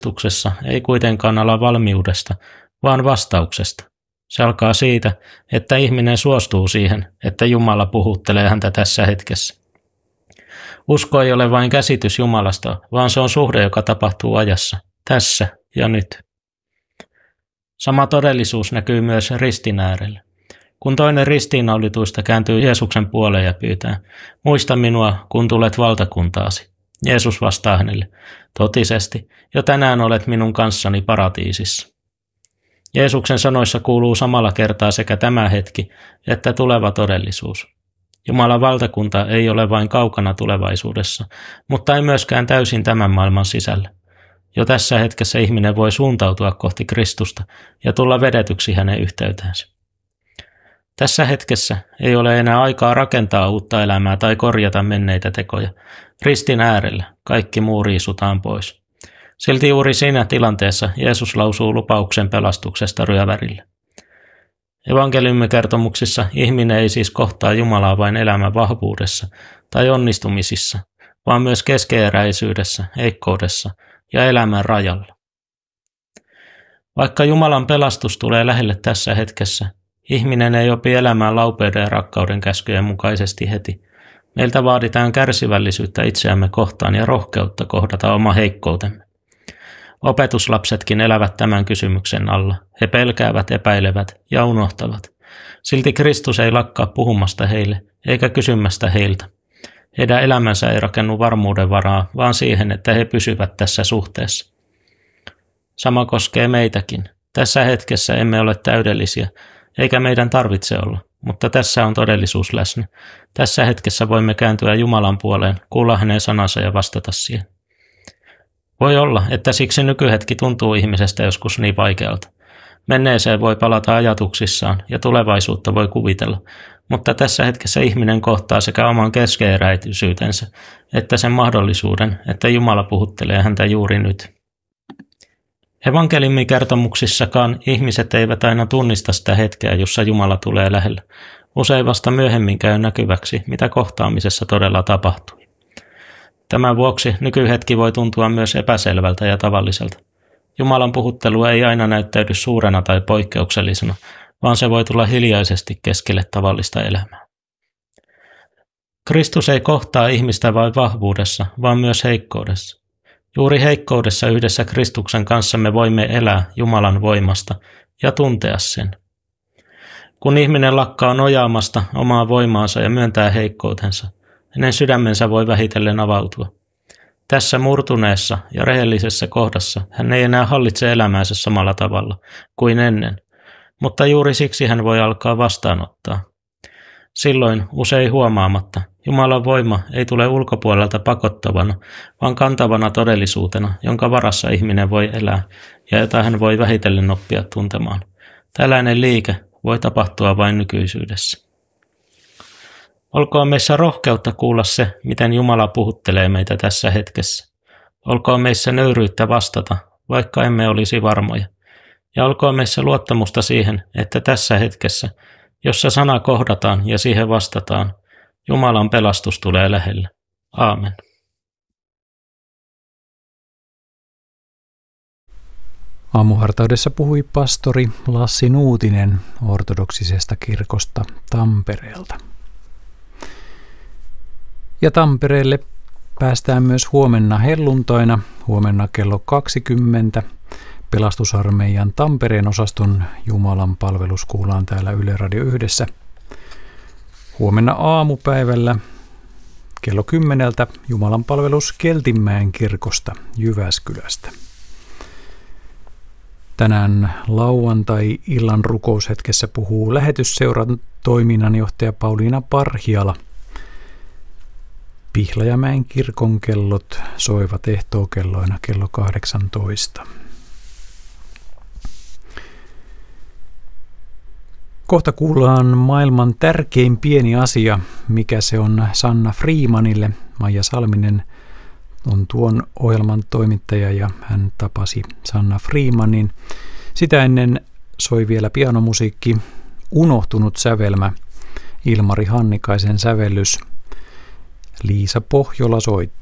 Kristuksessa ei kuitenkaan ala valmiudesta, vaan vastauksesta. Se alkaa siitä, että ihminen suostuu siihen, että Jumala puhuttelee häntä tässä hetkessä. Usko ei ole vain käsitys Jumalasta, vaan se on suhde, joka tapahtuu ajassa, tässä ja nyt. Sama todellisuus näkyy myös ristin äärellä. Kun toinen ristiinnaulituista kääntyy Jeesuksen puoleen ja pyytää, muista minua, kun tulet valtakuntaasi. Jeesus vastaa hänelle, totisesti, jo tänään olet minun kanssani paratiisissa. Jeesuksen sanoissa kuuluu samalla kertaa sekä tämä hetki että tuleva todellisuus. Jumalan valtakunta ei ole vain kaukana tulevaisuudessa, mutta ei myöskään täysin tämän maailman sisällä. Jo tässä hetkessä ihminen voi suuntautua kohti Kristusta ja tulla vedetyksi hänen yhteyteensä. Tässä hetkessä ei ole enää aikaa rakentaa uutta elämää tai korjata menneitä tekoja. Ristin äärellä kaikki muu riisutaan pois. Silti juuri siinä tilanteessa Jeesus lausuu lupauksen pelastuksesta ryövärille. Evankeliumikertomuksissa ihminen ei siis kohtaa Jumalaa vain elämän vahvuudessa tai onnistumisissa, vaan myös keskeeräisyydessä, heikkoudessa ja elämän rajalla. Vaikka Jumalan pelastus tulee lähelle tässä hetkessä, ihminen ei opi elämään laupeuden ja rakkauden käskyjen mukaisesti heti. Meiltä vaaditaan kärsivällisyyttä itseämme kohtaan ja rohkeutta kohdata oma heikkoutemme. Opetuslapsetkin elävät tämän kysymyksen alla. He pelkäävät, epäilevät ja unohtavat. Silti Kristus ei lakkaa puhumasta heille eikä kysymästä heiltä. Heidän elämänsä ei rakennu varmuuden varaa, vaan siihen, että he pysyvät tässä suhteessa. Sama koskee meitäkin. Tässä hetkessä emme ole täydellisiä, eikä meidän tarvitse olla, mutta tässä on todellisuus läsnä. Tässä hetkessä voimme kääntyä Jumalan puoleen, kuulla hänen sanansa ja vastata siihen. Voi olla, että siksi nykyhetki tuntuu ihmisestä joskus niin vaikealta. Menneeseen voi palata ajatuksissaan ja tulevaisuutta voi kuvitella, mutta tässä hetkessä ihminen kohtaa sekä oman keskeeräisyytensä että sen mahdollisuuden, että Jumala puhuttelee häntä juuri nyt. Evankeliumikertomuksissakaan ihmiset eivät aina tunnista sitä hetkeä, jossa Jumala tulee lähellä. Usein vasta myöhemmin käy näkyväksi, mitä kohtaamisessa todella tapahtui. Tämän vuoksi nykyhetki voi tuntua myös epäselvältä ja tavalliselta. Jumalan puhuttelu ei aina näyttäydy suurena tai poikkeuksellisena, vaan se voi tulla hiljaisesti keskelle tavallista elämää. Kristus ei kohtaa ihmistä vain vahvuudessa, vaan myös heikkoudessa. Juuri heikkoudessa yhdessä Kristuksen kanssa me voimme elää Jumalan voimasta ja tuntea sen. Kun ihminen lakkaa nojaamasta omaa voimaansa ja myöntää heikkoutensa, hänen sydämensä voi vähitellen avautua. Tässä murtuneessa ja rehellisessä kohdassa hän ei enää hallitse elämäänsä samalla tavalla kuin ennen, mutta juuri siksi hän voi alkaa vastaanottaa. Silloin usein huomaamatta Jumalan voima ei tule ulkopuolelta pakottavana, vaan kantavana todellisuutena, jonka varassa ihminen voi elää ja jota hän voi vähitellen oppia tuntemaan. Tällainen liike voi tapahtua vain nykyisyydessä. Olkoon meissä rohkeutta kuulla se, miten Jumala puhuttelee meitä tässä hetkessä. Olkoon meissä nöyryyttä vastata, vaikka emme olisi varmoja. Ja olkoon meissä luottamusta siihen, että tässä hetkessä, jossa sana kohdataan ja siihen vastataan, Jumalan pelastus tulee lähelle. Aamen. Aamuhartaudessa puhui pastori Lassi Nuutinen ortodoksisesta kirkosta Tampereelta. Ja Tampereelle päästään myös huomenna helluntaina, huomenna kello 20. Pelastusarmeijan Tampereen osaston Jumalan palvelus kuullaan täällä Yle Radio 1. Huomenna aamupäivällä kello 10 Jumalan palvelus Keltinmäen kirkosta Jyväskylästä. Tänään lauantai-illan rukoushetkessä puhuu lähetysseuran toiminnanjohtaja Pauliina Parhiala. Pihlajamäen kirkon kellot soivat ehtookelloina kello 18. Kohta kuullaan maailman tärkein pieni asia, mikä se on Sanna Freemanille. Maija Salminen on tuon ohjelman toimittaja ja hän tapasi Sanna Freemanin. Sitä ennen soi vielä pianomusiikki, Unohtunut sävelmä, Ilmari Hannikaisen sävellys. Liisa Pohjola soitti.